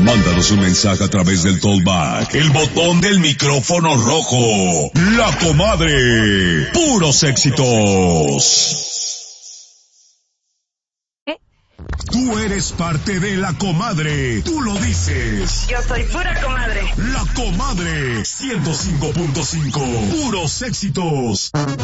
Mándanos un mensaje a través del Tollback, el botón del micrófono rojo. La Comadre. Puros éxitos. Tú eres parte de La Comadre. Tú lo dices. Yo soy pura comadre. La Comadre 105.5. Puros éxitos.